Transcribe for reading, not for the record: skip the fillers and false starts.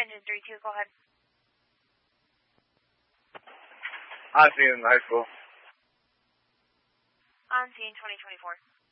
engine 3-2, go ahead. On scene, high school. On scene 2024.